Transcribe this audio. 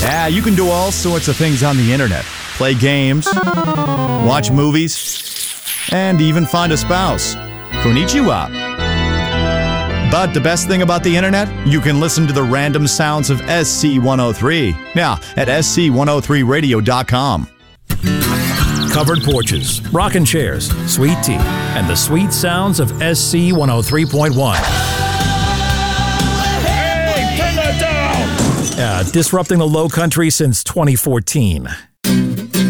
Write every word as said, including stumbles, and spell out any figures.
Yeah, you can do all sorts of things on the internet. Play games, watch movies, and even find a spouse. Konnichiwa. But the best thing about the internet? You can listen to the random sounds of S C one oh three. Yeah, at S C one oh three radio dot com. Covered porches, rocking chairs, sweet tea, and the sweet sounds of S C one oh three point one. Hey, turn that down! Uh, disrupting the Low Country since twenty fourteen.